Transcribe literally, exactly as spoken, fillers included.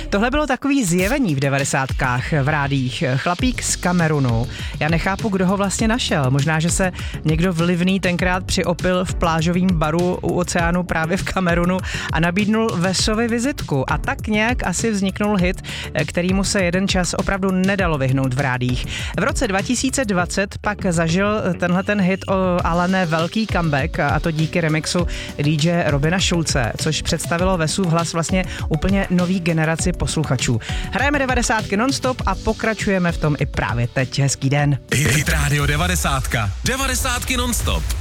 Tohle bylo takový zjevení v devadesátkách v rádiích. Chlapík z Kamerunu. Já nechápu, kdo ho vlastně našel. Možná, že se někdo vlivný tenkrát přiopil v plážovém baru u oceánu právě v Kamerunu a nabídnul Vesovi vizitku. A tak nějak asi vzniknul hit, kterýmu se jeden čas opravdu nedalo vyhnout v rádiích. V roce dva tisíce dvacet pak zažil tenhle ten hit o Alané velký comeback, a to díky remixu dý džeje Robina Schulze, což představilo Vesův hlas vlastně úplně nový generaci posluchačů. Hrajeme devadesátky nonstop a pokračujeme v tom i právě teď. Hezký den. Hit Radio devadesátka. devadesátky nonstop.